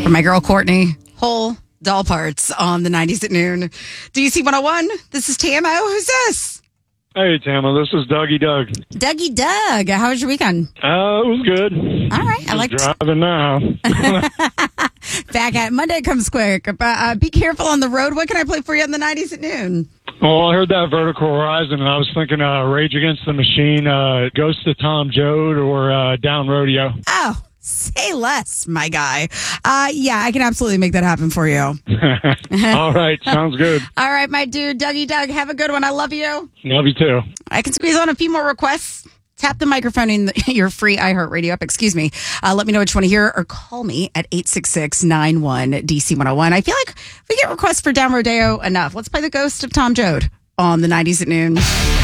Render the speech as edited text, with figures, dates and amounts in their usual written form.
For my girl Courtney, whole doll parts on the 90s at noon. DC 101, this is Tamo. Who's this? Hey, Tama, this is Dougie Doug. Dougie Doug. How was your weekend? It was good. All right. I like driving now. Back at Monday comes quick. Be careful on the road. What can I play for you on the 90s at noon? Well, I heard that Vertical Horizon, and I was thinking Rage Against the Machine, Ghost of Tom Joad, or Down Rodeo. Oh, say less, my guy. Yeah, I can absolutely make that happen for you. All right. Sounds good. All right, my dude, Dougie Doug. Have a good one. I love you. Love you, too. I can squeeze on a few more requests. Tap the microphone in your free iHeartRadio app. Excuse me. Let me know what you want to hear or call me at 866-91-DC101. I feel like we get requests for Down Rodeo enough. Let's play the Ghost of Tom Joad on the 90s at noon.